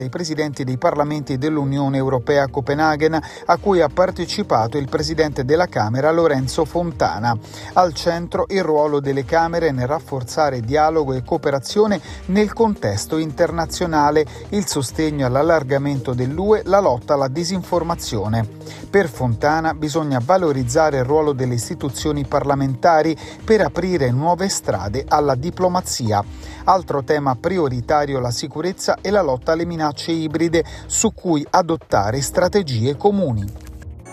dei presidenti dei parlamenti dell'Unione Europea a Copenaghen, a cui ha partecipato il presidente della Camera Lorenzo Fontana. Al centro il ruolo delle Camere nel rafforzare dialogo e cooperazione nel contesto internazionale, il sostegno all'allargamento dell'UE, la lotta alla disinformazione. Per Fontana bisogna valorizzare il ruolo delle istituzioni parlamentari per aprire nuove strade alla diplomazia. Altro tema prioritario la sicurezza e la lotta alle minacce ibride, su cui adottare strategie comuni.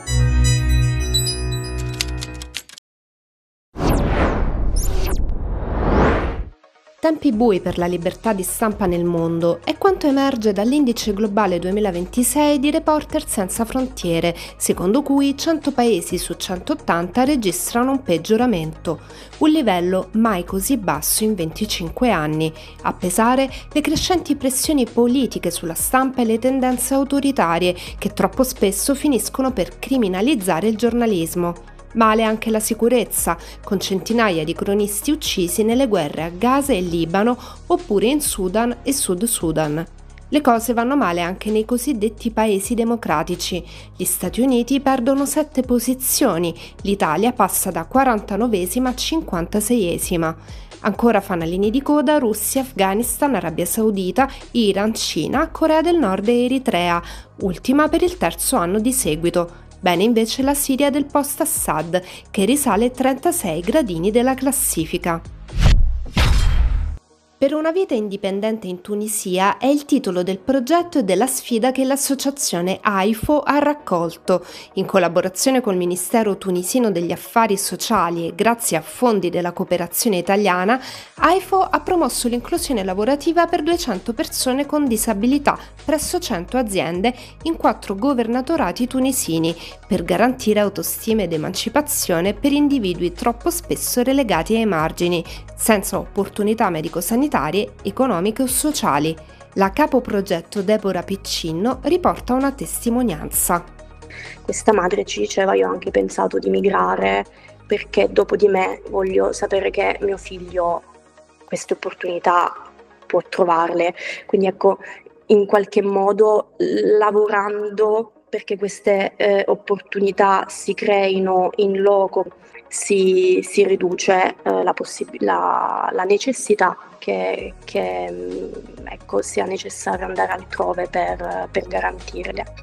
Tempi bui per la libertà di stampa nel mondo è quanto emerge dall'indice globale 2026 di Reporter Senza Frontiere, secondo cui 100 paesi su 180 registrano un peggioramento, un livello mai così basso in 25 anni. A pesare le crescenti pressioni politiche sulla stampa e le tendenze autoritarie che troppo spesso finiscono per criminalizzare il giornalismo. Male anche la sicurezza, con centinaia di cronisti uccisi nelle guerre a Gaza e Libano oppure in Sudan e Sud Sudan. Le cose vanno male anche nei cosiddetti paesi democratici. Gli Stati Uniti perdono 7 posizioni, l'Italia passa da 49esima a 56esima. Ancora fanalini di coda Russia, Afghanistan, Arabia Saudita, Iran, Cina, Corea del Nord e Eritrea, ultima per il terzo anno di seguito. Bene invece la Siria del post-Assad, che risale 36 gradini della classifica. Per una vita indipendente in Tunisia è il titolo del progetto e della sfida che l'associazione AIFO ha raccolto. In collaborazione col Ministero tunisino degli Affari Sociali e grazie a fondi della cooperazione italiana, AIFO ha promosso l'inclusione lavorativa per 200 persone con disabilità presso 100 aziende in 4 governatorati tunisini, per garantire autostima ed emancipazione per individui troppo spesso relegati ai margini, senza opportunità medico-sanitarie, economiche o sociali. La capoprogetto Deborah Piccinno riporta una testimonianza. Questa madre ci diceva: io ho anche pensato di migrare perché dopo di me voglio sapere che mio figlio queste opportunità può trovarle. Quindi ecco, in qualche modo lavorando perché queste opportunità si creino in loco, si riduce la necessità che ecco, sia necessario andare altrove per garantirle.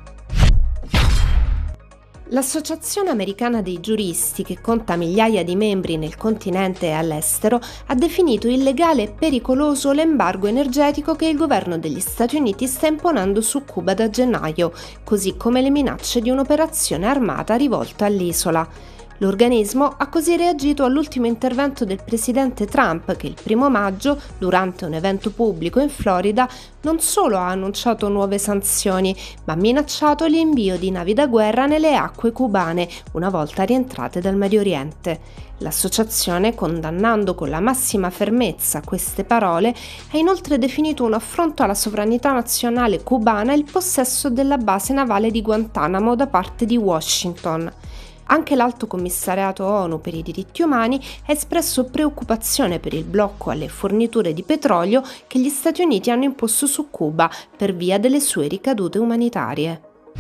L'Associazione Americana dei Giuristi, che conta migliaia di membri nel continente e all'estero, ha definito illegale e pericoloso l'embargo energetico che il governo degli Stati Uniti sta imponendo su Cuba da gennaio, così come le minacce di un'operazione armata rivolta all'isola. L'organismo ha così reagito all'ultimo intervento del presidente Trump, che il 1 maggio, durante un evento pubblico in Florida, non solo ha annunciato nuove sanzioni, ma ha minacciato l'invio di navi da guerra nelle acque cubane, una volta rientrate dal Medio Oriente. L'associazione, condannando con la massima fermezza queste parole, ha inoltre definito un affronto alla sovranità nazionale cubana il possesso della base navale di Guantanamo da parte di Washington. Anche l'Alto Commissariato ONU per i diritti umani ha espresso preoccupazione per il blocco alle forniture di petrolio che gli Stati Uniti hanno imposto su Cuba per via delle sue ricadute umanitarie.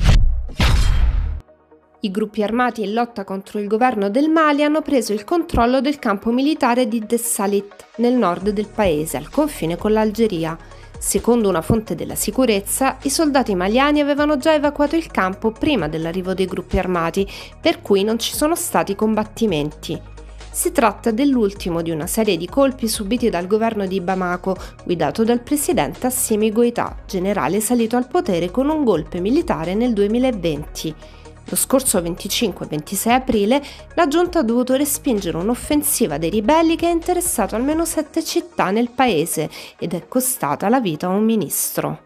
I gruppi armati in lotta contro il governo del Mali hanno preso il controllo del campo militare di Dessalit, nel nord del paese, al confine con l'Algeria. Secondo una fonte della sicurezza, i soldati maliani avevano già evacuato il campo prima dell'arrivo dei gruppi armati, per cui non ci sono stati combattimenti. Si tratta dell'ultimo di una serie di colpi subiti dal governo di Bamako, guidato dal presidente Assimi Goïta, generale salito al potere con un golpe militare nel 2020. Lo scorso 25-26 aprile la giunta ha dovuto respingere un'offensiva dei ribelli che ha interessato almeno 7 città nel paese ed è costata la vita a un ministro.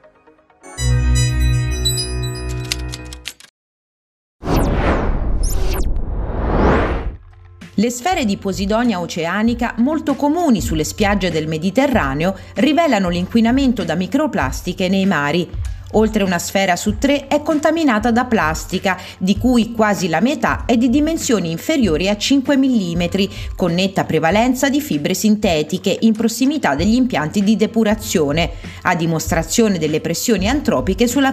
Le sfere di posidonia oceanica, molto comuni sulle spiagge del Mediterraneo, rivelano l'inquinamento da microplastiche nei mari. Oltre una sfera su 3 è contaminata da plastica, di cui quasi la metà è di dimensioni inferiori a 5 mm, con netta prevalenza di fibre sintetiche in prossimità degli impianti di depurazione, a dimostrazione delle pressioni antropiche sulla